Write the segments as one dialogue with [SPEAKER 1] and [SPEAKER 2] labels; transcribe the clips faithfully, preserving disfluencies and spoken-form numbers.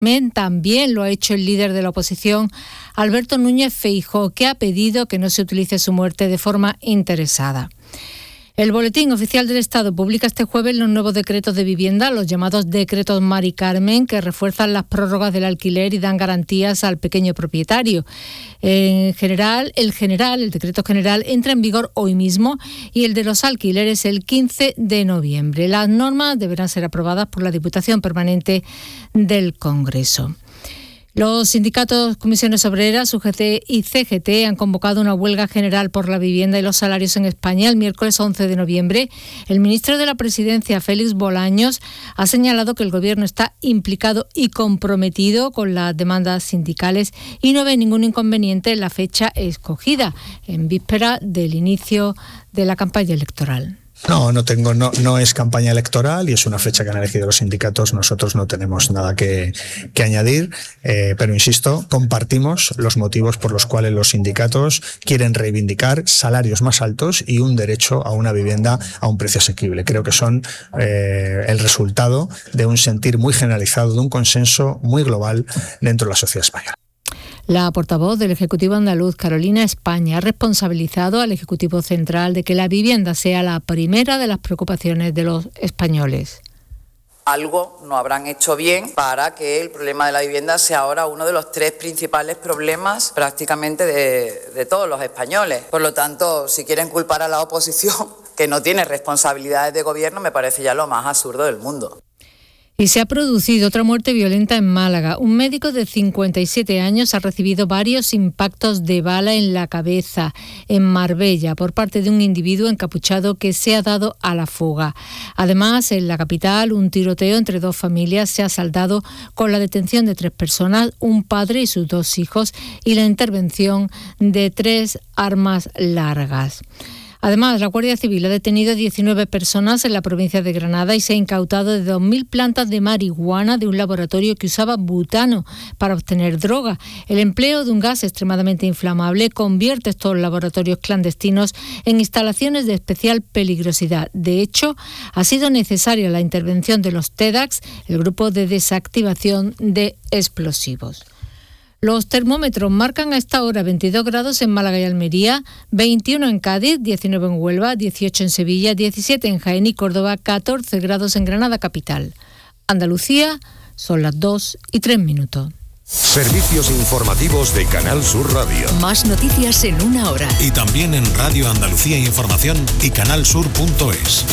[SPEAKER 1] También lo ha hecho el líder de la oposición, Alberto Núñez Feijóo, que ha pedido que no se utilice su muerte de forma interesada. El Boletín Oficial del Estado publica este jueves los nuevos decretos de vivienda, los llamados decretos Mari Carmen, que refuerzan las prórrogas del alquiler y dan garantías al pequeño propietario. En general, el general, el decreto general, entra en vigor hoy mismo y el de los alquileres el quince de noviembre. Las normas deberán ser aprobadas por la Diputación Permanente del Congreso. Los sindicatos Comisiones Obreras, U G T y C G T han convocado una huelga general por la vivienda y los salarios en España el miércoles once de noviembre. El ministro de la Presidencia, Félix Bolaños, ha señalado que el Gobierno está implicado y comprometido con las demandas sindicales y no ve ningún inconveniente en la fecha escogida, en víspera del inicio de la campaña electoral.
[SPEAKER 2] No, no tengo, no, no es campaña electoral y es una fecha que han elegido los sindicatos. Nosotros no tenemos nada que, que añadir, eh, pero insisto, compartimos los motivos por los cuales los sindicatos quieren reivindicar salarios más altos y un derecho a una vivienda a un precio asequible. Creo que son eh, el resultado de un sentir muy generalizado, de un consenso muy global dentro de la sociedad española.
[SPEAKER 1] La portavoz del Ejecutivo andaluz, Carolina España, ha responsabilizado al Ejecutivo Central de que la vivienda sea la primera de las preocupaciones de los españoles.
[SPEAKER 3] Algo no habrán hecho bien para que el problema de la vivienda sea ahora uno de los tres principales problemas prácticamente de, de todos los españoles. Por lo tanto, si quieren culpar a la oposición, que no tiene responsabilidades de gobierno, me parece ya lo más absurdo del mundo.
[SPEAKER 1] Y se ha producido otra muerte violenta en Málaga. Un médico de cincuenta y siete años ha recibido varios impactos de bala en la cabeza en Marbella por parte de un individuo encapuchado que se ha dado a la fuga. Además, en la capital, un tiroteo entre dos familias se ha saldado con la detención de tres personas, un padre y sus dos hijos, y la intervención de tres armas largas. Además, la Guardia Civil ha detenido diecinueve personas en la provincia de Granada y se ha incautado de dos mil plantas de marihuana de un laboratorio que usaba butano para obtener droga. El empleo de un gas extremadamente inflamable convierte estos laboratorios clandestinos en instalaciones de especial peligrosidad. De hecho, ha sido necesaria la intervención de los TEDx, el grupo de desactivación de explosivos. Los termómetros marcan a esta hora veintidós grados en Málaga y Almería, veintiuno en Cádiz, diecinueve en Huelva, dieciocho en Sevilla, diecisiete en Jaén y Córdoba, catorce grados en Granada capital. Andalucía, son las dos y tres minutos.
[SPEAKER 4] Servicios informativos de Canal Sur Radio.
[SPEAKER 5] Más noticias en una hora.
[SPEAKER 6] Y también en Radio Andalucía Información y canalsur punto es.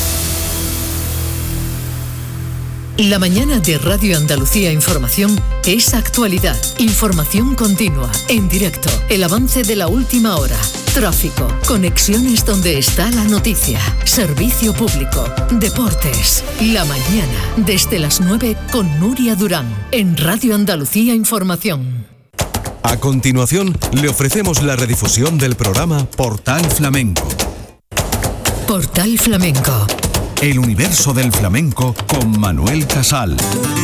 [SPEAKER 5] La mañana de Radio Andalucía Información es actualidad, información continua, en directo, el avance de la última hora, tráfico, conexiones donde está la noticia, servicio público, deportes. La mañana, desde las nueve con Nuria Durán, en Radio Andalucía Información.
[SPEAKER 4] A continuación, le ofrecemos la redifusión del programa Portal Flamenco.
[SPEAKER 5] Portal Flamenco.
[SPEAKER 4] El universo del flamenco con Manuel Casal.